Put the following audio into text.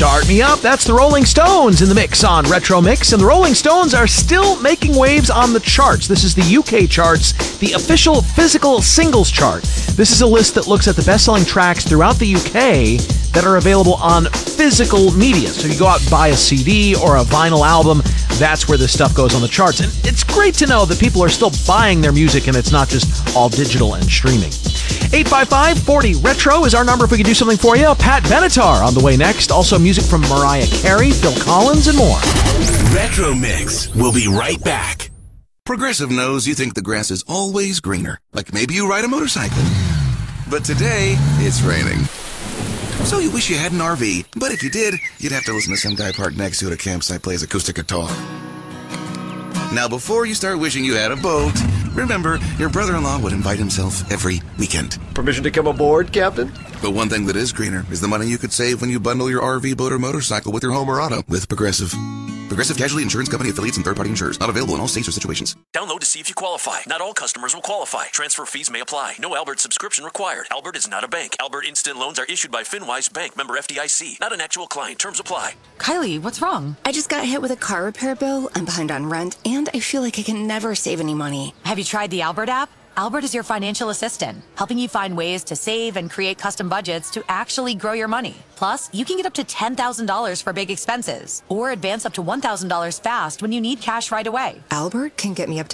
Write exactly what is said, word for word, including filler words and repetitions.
Start Me Up. That's the Rolling Stones in the mix on Retro Mix. And the Rolling Stones are still making waves on the charts. This is the U K charts, the official physical singles chart. This is a list that looks at the best-selling tracks throughout the U K that are available on physical media. So you go out and buy a C D or a vinyl album, that's where this stuff goes on the charts. And it's great to know that people are still buying their music and it's not just all digital and streaming. eight five five, four zero, retro is our number if we can do something for you. Pat Benatar on the way next. Also music from Mariah Carey, Phil Collins, and more. Retro Mix. We'll be right back. Progressive knows you think the grass is always greener. Like maybe you ride a motorcycle. But today, it's raining. So you wish you had an R V. But if you did, you'd have to listen to some guy parked next to it at a campsite plays acoustic guitar. Now, before you start wishing you had a boat, remember, your brother-in-law would invite himself every weekend. Permission to come aboard, Captain? But one thing that is greener is the money you could save when you bundle your R V, boat, or motorcycle with your home or auto with Progressive. Progressive Casualty Insurance Company affiliates and third-party insurers. Not available in all states or situations. Download to see if you qualify. Not all customers will qualify. Transfer fees may apply. No Albert subscription required. Albert is not a bank. Albert Instant Loans are issued by FinWise Bank, member F D I C. Not an actual client. Terms apply. Kylie, what's wrong? I just got hit with a car repair bill. I'm behind on rent, and I feel like I can never save any money. Have you tried the Albert app? Albert is your financial assistant, helping you find ways to save and create custom budgets to actually grow your money. Plus, you can get up to ten thousand dollars for big expenses, or advance up to one thousand dollars fast when you need cash right away. Albert can get me up to